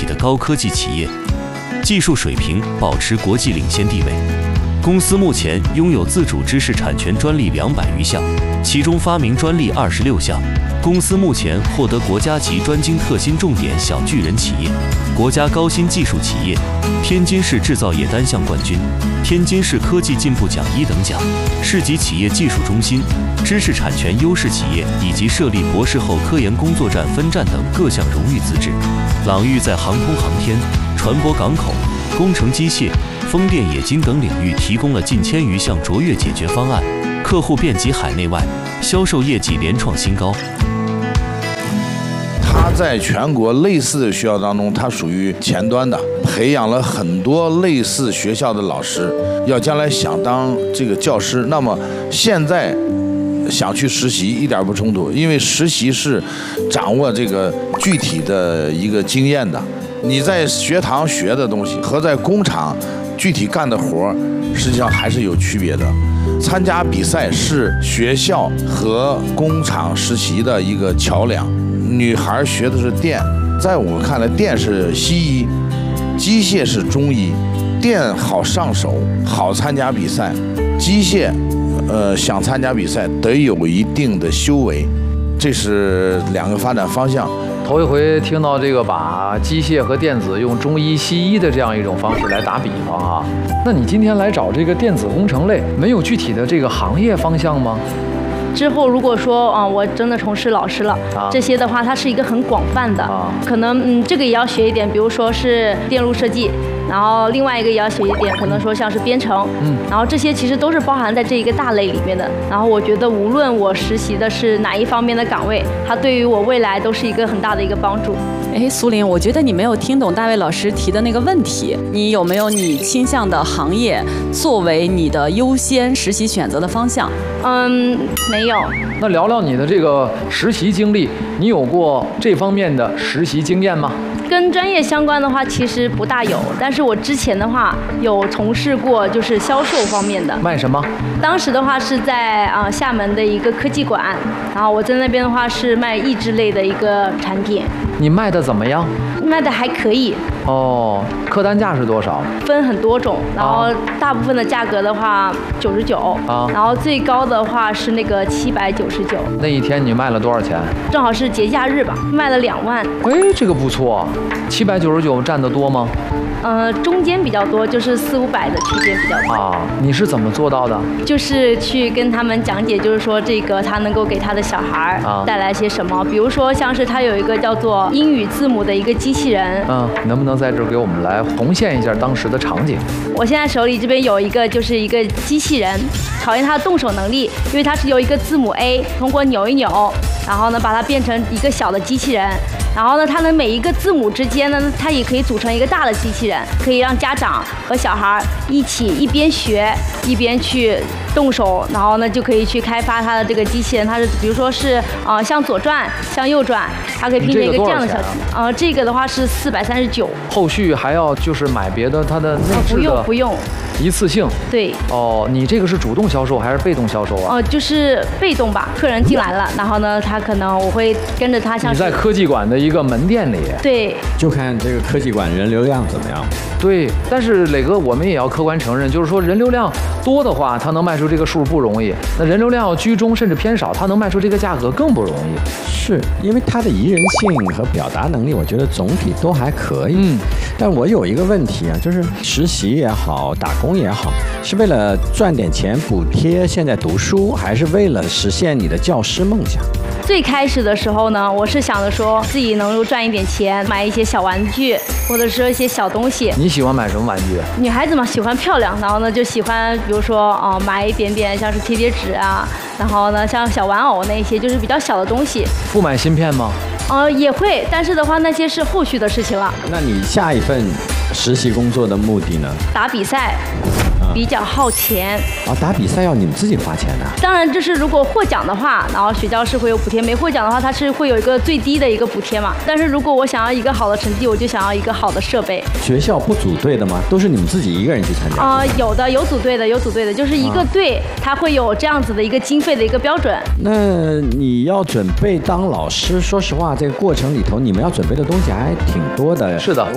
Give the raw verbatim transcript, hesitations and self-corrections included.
的高科技企业，技术水平保持国际领先地位。公司目前拥有自主知识产权专利两百余项，其中发明专利二十六项。公司目前获得国家级专精特新重点小巨人企业、国家高新技术企业、天津市制造业单项冠军、天津市科技进步奖一等奖、市级企业技术中心、知识产权优势企业以及设立博士后科研工作站分站等各项荣誉资质。朗域在航空航天、船舶港口、工程机械、风电冶金等领域提供了近千余项卓越解决方案，客户遍及海内外，销售业绩连创新高。 他在全国类似的学校当中，他属于前端的，培养了很多类似学校的老师，要将来想当这个教师，那么现在想去实习一点不冲突，因为实习是掌握这个具体的一个经验的。你在学堂学的东西和在工厂具体干的活，实际上还是有区别的。参加比赛是学校和工厂实习的一个桥梁。女孩学的是电，在我看来，电是西医，机械是中医。电好上手，好参加比赛；机械，呃，想参加比赛得有一定的修为，这是两个发展方向。 头一回听到这个把机械和电子用中医、西医的这样一种方式来打比方啊，那你今天来找这个电子工程类，没有具体的这个行业方向吗？ 之后如果说啊、呃，我真的从事老师了，啊、这些的话，它是一个很广泛的，啊、可能嗯，这个也要学一点，比如说是电路设计，然后另外一个也要学一点，可能说像是编程，嗯，然后这些其实都是包含在这一个大类里面的。然后我觉得无论我实习的是哪一方面的岗位，它对于我未来都是一个很大的一个帮助。 哎，苏林，我觉得你没有听懂大卫老师提的那个问题，你有没有你倾向的行业作为你的优先实习选择的方向？ 嗯，没有。 那聊聊你的这个实习经历，你有过这方面的实习经验吗？ 跟专业相关的话，其实不大有，但是我之前的话有从事过就是销售方面的。 卖什么？ 当时的话是在啊、呃、厦门的一个科技馆，然后我在那边的话是卖益智类的一个产品。 你卖的怎么样？ 卖的还可以。 哦，客单价是多少？ 分很多种，然后大部分的价格的话九十九，啊，然后最高的话是那个七百九十九。 那一天你卖了多少钱？ 正好是节假日吧，卖了两万。 哎，这个不错，七百九十九占得多吗？ 呃，中间比较多，就是四五百的区间比较多。 啊，你是怎么做到的？ 就是去跟他们讲解，就是说这个他能够给他的小孩带来些什么，啊、比如说像是他有一个叫做英语字母的一个机器人。 嗯，能不能在这儿给我们来重现一下当时的场景？ 我现在手里这边有一个就是一个机器人，考验他的动手能力，因为它是由一个字母 A 通过扭一扭，然后呢把它变成一个小的机器人。然后呢，它的每一个字母之间呢，它也可以组成一个大的机器人，可以让家长和小孩一起一边学一边去动手，然后呢就可以去开发它的这个机器人。它是比如说是呃向左转、向右转，它可以拼成一个这样的小机器人。呃，这个的话是四百三十九。 后续还要就是买别的它的内置的？ 不用不用。 一次性。 对。 哦，你这个是主动销售还是被动销售啊？ 呃，就是被动吧，客人进来了，然后呢，他可能我会跟着他像。 你在科技馆的一个门店里。 对。 就看这个科技馆人流量怎么样。 对，但是磊哥，我们也要客观承认，就是说人流量多的话，它能卖出这个数不容易；那人流量要居中甚至偏少，它能卖出这个价格更不容易。 是因为它的宜人性和表达能力，我觉得总体都还可以。嗯，但我有一个问题啊，就是实习也好，打工也好，是为了赚点钱补贴现在读书，还是为了实现你的教师梦想？ 最开始的时候呢，我是想着说自己能够赚一点钱，买一些小玩具，或者说一些小东西。 你喜欢买什么玩具？ 女孩子嘛，喜欢漂亮，然后呢就喜欢，比如说啊、呃，买一点点像是贴贴纸啊，然后呢像小玩偶那些，就是比较小的东西。 不买芯片吗？ 呃，也会，但是的话那些是后续的事情了。 那你下一份实习工作的目的呢？ 打比赛。比较耗钱啊！打比赛要你们自己花钱的、啊。 当然，就是如果获奖的话，然后学校是会有补贴；没获奖的话，它是会有一个最低的一个补贴嘛。但是如果我想要一个好的成绩，我就想要一个好的设备。 学校不组队的吗？都是你们自己一个人去参加？ 啊、呃，有的有组队的，有组队的，就是一个队，它会有这样子的一个经费的一个标准。 那你要准备当老师，说实话，这个过程里头你们要准备的东西还挺多的。 是的。